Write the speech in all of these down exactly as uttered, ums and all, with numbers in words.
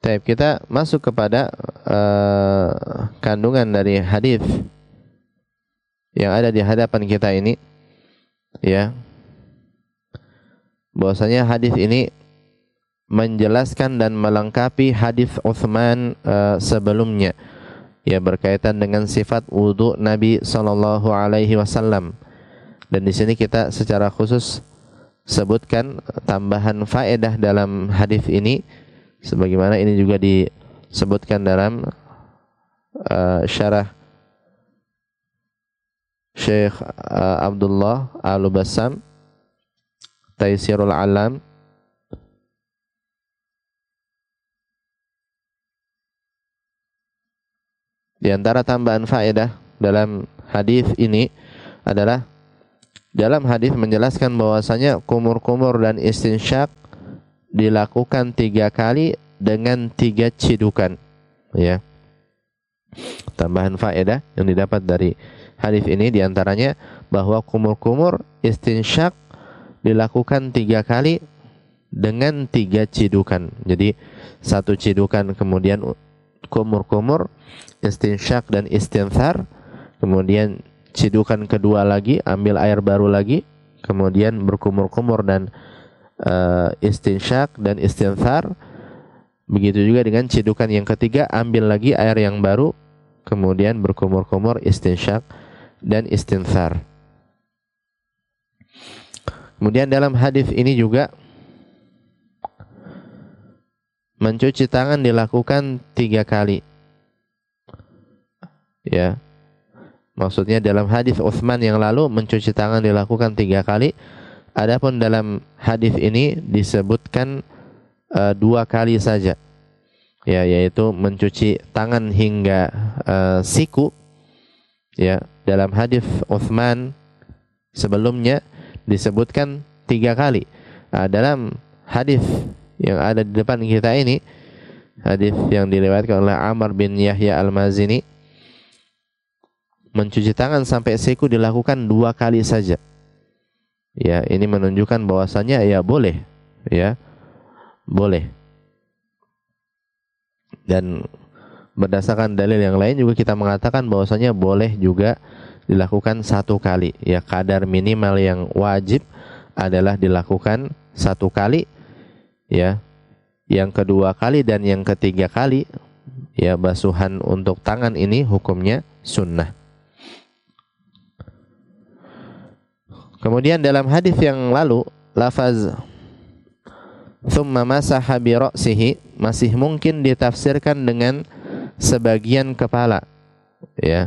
Baik, kita masuk kepada uh, kandungan dari hadis yang ada di hadapan kita ini, ya. Bahwasanya hadis ini menjelaskan dan melengkapi hadis Utsman uh, sebelumnya, ya, berkaitan dengan sifat wudu Nabi sallallahu alaihi wasallam. Dan di sini kita secara khusus sebutkan tambahan faedah dalam hadis ini, sebagaimana ini juga disebutkan dalam uh, syarah Syekh uh, Abdullah Al-Bassam Taisirul Alam. Di antara tambahan faedah dalam hadis ini adalah dalam hadis menjelaskan bahwasanya kumur-kumur dan istinsyak dilakukan tiga kali dengan tiga cidukan, ya. Tambahan faedah yang didapat dari hadis ini diantaranya bahwa kumur-kumur istinsyak dilakukan tiga kali dengan tiga cidukan. Jadi satu cidukan, kemudian kumur-kumur, istinsyak dan istinthar, kemudian cidukan kedua lagi, ambil air baru lagi, kemudian berkumur-kumur dan Uh, istinsyak dan istinthar. Begitu juga dengan cidukan yang ketiga, ambil lagi air yang baru, kemudian berkumur-kumur, istinsyak dan istinthar. Kemudian dalam hadis ini juga mencuci tangan dilakukan tiga kali, ya. Maksudnya dalam hadis Utsman yang lalu mencuci tangan dilakukan tiga kali. Adapun dalam hadis ini disebutkan uh, dua kali saja, ya, yaitu mencuci tangan hingga uh, siku, ya. Dalam hadis Utsman sebelumnya disebutkan tiga kali. Nah, dalam hadis yang ada di depan kita ini, hadis yang diriwayatkan oleh Amr bin Yahya Al-Mazini, mencuci tangan sampai siku dilakukan dua kali saja. Ya, ini menunjukkan bahwasanya ya boleh, ya, boleh. Dan berdasarkan dalil yang lain juga kita mengatakan bahwasanya boleh juga dilakukan satu kali. Ya, kadar minimal yang wajib adalah dilakukan satu kali, ya. Yang kedua kali dan yang ketiga kali, ya, basuhan untuk tangan ini hukumnya sunnah. Kemudian dalam hadis yang lalu, lafaz thumma masaha bi ra'sihi masih mungkin ditafsirkan dengan sebagian kepala, ya.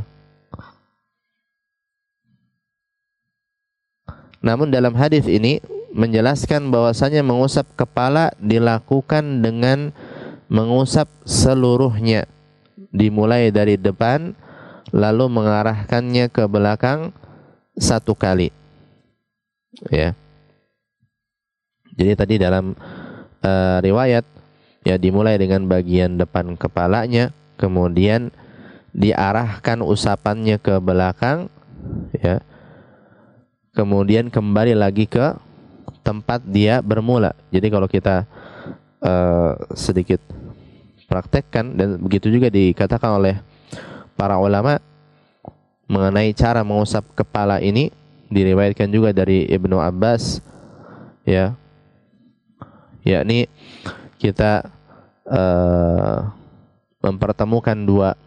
Namun dalam hadis ini menjelaskan bahwasanya mengusap kepala dilakukan dengan mengusap seluruhnya, dimulai dari depan lalu mengarahkannya ke belakang satu kali, ya. Jadi tadi dalam uh, riwayat, ya, dimulai dengan bagian depan kepalanya, kemudian diarahkan usapannya ke belakang, ya, kemudian kembali lagi ke tempat dia bermula. Jadi kalau kita uh, sedikit praktekkan, dan begitu juga dikatakan oleh para ulama mengenai cara mengusap kepala ini, diriwayatkan juga dari Ibnu Abbas, ya, yakni kita uh, mempertemukan dua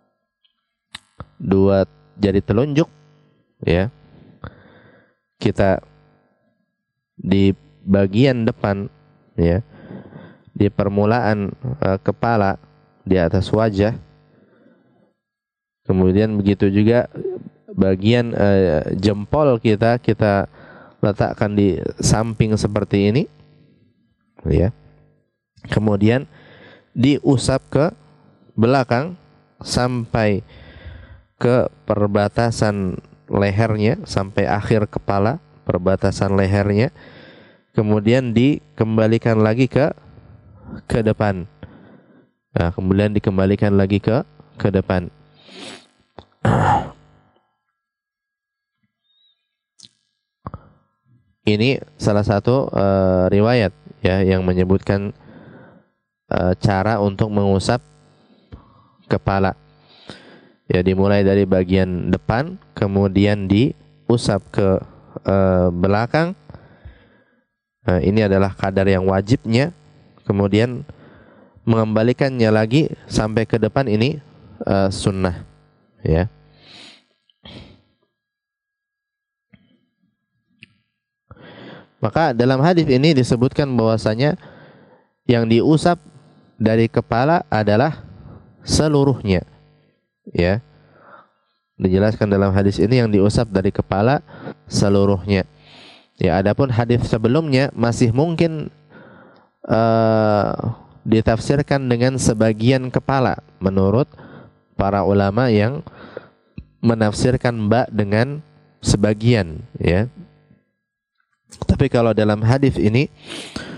dua jari telunjuk, ya, kita di bagian depan, ya, di permulaan uh, kepala di atas wajah, kemudian begitu juga bagian uh, jempol kita kita letakkan di samping seperti ini, ya, kemudian diusap ke belakang sampai ke perbatasan lehernya, sampai akhir kepala, perbatasan lehernya, kemudian dikembalikan lagi ke ke depan. Nah, kemudian dikembalikan lagi ke ke depan. Ini salah satu uh, riwayat, ya, yang menyebutkan uh, cara untuk mengusap kepala. Ya, dimulai dari bagian depan, kemudian diusap ke uh, belakang. Nah, ini adalah kadar yang wajibnya. Kemudian mengembalikannya lagi sampai ke depan, ini uh, sunnah. Ya. Maka dalam hadis ini disebutkan bahwasanya yang diusap dari kepala adalah seluruhnya. Ya. Dijelaskan dalam hadis ini yang diusap dari kepala seluruhnya. Ya, adapun hadis sebelumnya masih mungkin uh, ditafsirkan dengan sebagian kepala menurut para ulama yang menafsirkan ba dengan sebagian, ya. Tapi kalau dalam hadis ini